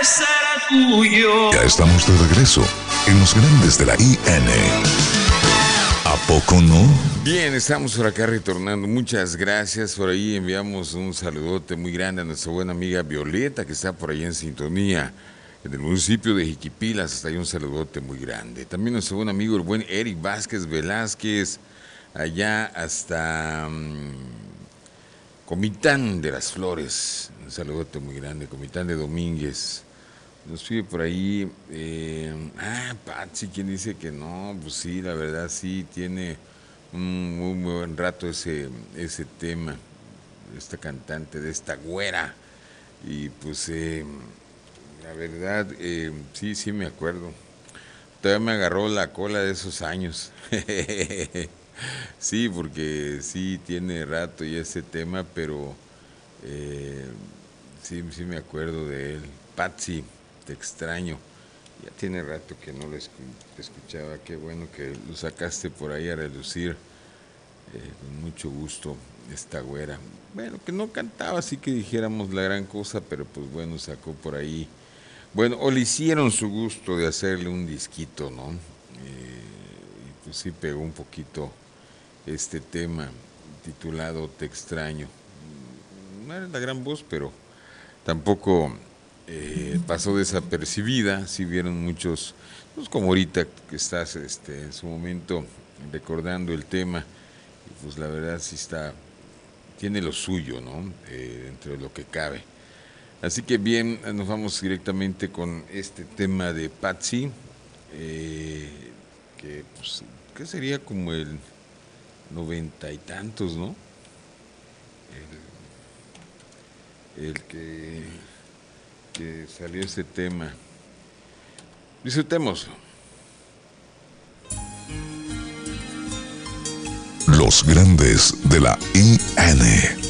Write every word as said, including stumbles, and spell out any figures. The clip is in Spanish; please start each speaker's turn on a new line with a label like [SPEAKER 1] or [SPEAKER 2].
[SPEAKER 1] será tuyo.
[SPEAKER 2] Ya estamos de regreso en los grandes de la I N. ¿A poco no?
[SPEAKER 3] Bien, estamos por acá retornando. Muchas gracias. Por ahí enviamos un saludote muy grande a nuestra buena amiga Violeta, que está por ahí en sintonía, en el municipio de Jiquipilas. Hasta ahí un saludote muy grande. También nuestro buen amigo, el buen Eric Vázquez Velázquez, allá hasta um, Comitán de las Flores. Un saludote muy grande, Comitán de Domínguez. Nos pide por ahí, eh, ah, Patsy, quien dice que no, pues sí, la verdad sí, tiene un muy, muy buen rato ese, ese tema, esta cantante de esta güera, y pues eh, la verdad, eh, sí, sí me acuerdo, todavía me agarró la cola de esos años, sí, porque sí tiene rato y ese tema, pero eh, sí, sí me acuerdo de él, Patsy. Te extraño, ya tiene rato que no lo escuchaba, qué bueno que lo sacaste por ahí a relucir, eh, con mucho gusto, esta güera, bueno, que no cantaba así que dijéramos la gran cosa, pero pues bueno, sacó por ahí, bueno, o le hicieron su gusto de hacerle un disquito, ¿no? Eh, y pues sí pegó un poquito este tema titulado Te extraño, no era la gran voz, pero tampoco Eh, pasó desapercibida, si vieron muchos, pues como ahorita que estás este, en su momento recordando el tema, y pues la verdad sí está, tiene lo suyo, ¿no? Eh, dentro de lo que cabe. Así que bien, nos vamos directamente con este tema de Patsy, eh, que pues, que sería como el noventa y tantos, ¿no? El, el que... que salió ese tema. Disfrutemos.
[SPEAKER 2] Los grandes de la I N.